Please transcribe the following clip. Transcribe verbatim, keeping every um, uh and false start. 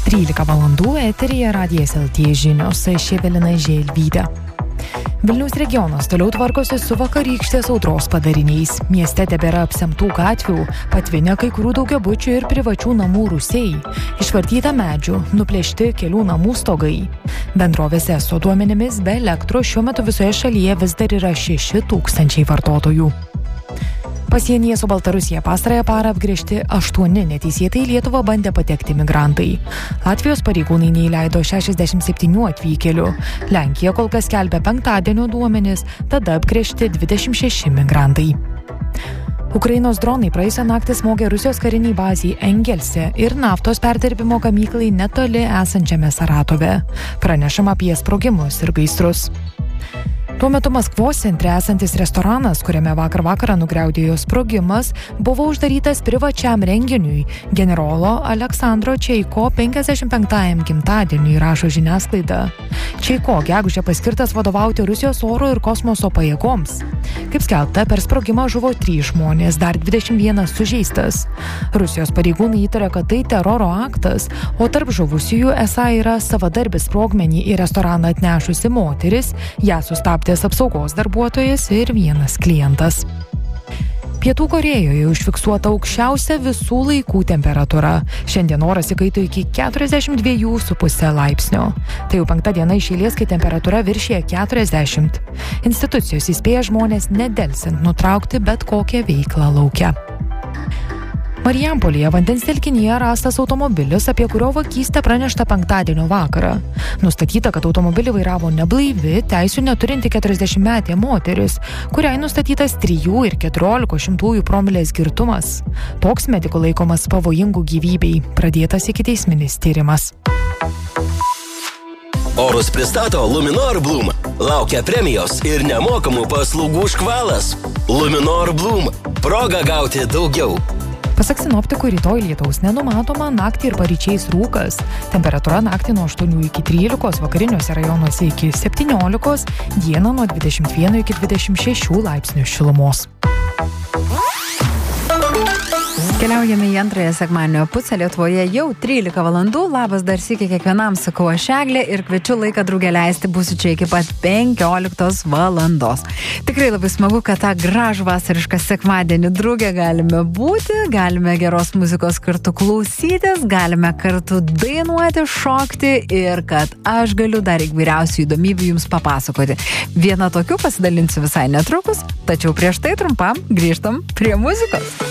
trylika valandų eteryje Radijas L T žinios, aš Evelina Želvytė. Vilniaus regionas toliau tvarkosi su vakarykštės audros padariniais. Mieste tebėra apsemtų gatvių, patvinę kai kurių daugiabučių ir privačių namų rūsiai. Išvartyta medžių, nuplėšti kelių namų stogai. Bendrovės Eso duomenimis be elektros šiuo metu visoje šalyje vis dar yra šeši tūkstančiai vartotojų. Pasienyje su Baltarusija pastarąją parą apgręžti aštuoni neteisėtai į Lietuvą bandę patekti migrantai. Latvijos pareigūnai neįleido šešiasdešimt septynių atvykėlių. Lenkija kol kas skelbia penktadienio duomenis, tada apgręžti dvidešimt šeši migrantai. Ukrainos dronai praėjusią naktį smogė Rusijos kariniai bazei Engelse ir naftos perdirbimo gamyklai netoli esančiame Saratove. Pranešama apie sprogimus ir gaisrus. Tuo metu Maskvos centre esantis restoranas, kuriame vakar vakarą nugriaudėjo sprogimas, buvo uždarytas privačiam renginiui generolo Aleksandro Čeiko penkiasdešimt penktajam gimtadieniui, rašo žiniasklaida. Čeiko gegužę paskirtas vadovauti Rusijos oro ir kosmoso pajėgoms. Kaip skelbta, per sprogimą žuvo trys žmonės, dar dvidešimt vienas sužeistas. Rusijos pareigūnai įtaria, kad tai teroro aktas, o tarp žuvusiųjų esą yra savadarbis sprogmenį į restoraną atnešusi moteris, ją sustabdė apsaugos darbuotojas ir vienas klientas. Pietų Korėjoje užfiksuota aukščiausia visų laikų temperatūra. Šiandien oras įkaito iki keturiasdešimt dviejų su puse laipsnio. Tai jau penkta diena iš eilės, kai temperatūra viršija keturiasdešimt. Institucijos įspėja žmonės nedelsiant nutraukti bet kokią veiklą lauke. Marijampolėje vandens telkinyje rastas automobilis, apie kurio vagystę pranešta penktadienio vakarą. Nustatyta, kad automobilį vairavo neblaivi, teisių neturinti keturiasdešimtmetė moteris, kuriai nustatytas trijų ir keturiolikos šimtųjų promilės girtumas. Toks medikų laikomas pavojingų gyvybei. Pradėtas ikiteisminis tyrimas. Orus pristato Luminor Bloom. Laukia premijos ir nemokamų paslaugų škvalas. Luminor Bloom. Proga gauti daugiau. Pasak sinoptikų, rytoj lietaus nenumatoma, naktį ir paryčiais rūkas. Temperatūra naktį nuo aštuonių iki trylikos, vakariniuose rajonuose iki septyniolikos, dieną nuo dvidešimt vieno iki dvidešimt šešių laipsnių šilumos. Keliaujame į antrąją sekmadienio pusę. Lietuvoje jau trylika valandų. Labas dar sykį kiekvienam, sakau aš Eglė, ir kviečiu laiką drauge leisti, būsiu čia iki pat penkioliktos valandos. Tikrai labai smagu, kad tą gražų vasarišką sekmadienį drauge galime būti, galime geros muzikos kartu klausytis, galime kartu dainuoti, šokti ir kad aš galiu dar įvairiausių įdomybių jums papasakoti. Vieną tokių pasidalinsiu visai netrukus, tačiau prieš tai trumpam grįžtam prie muzikos.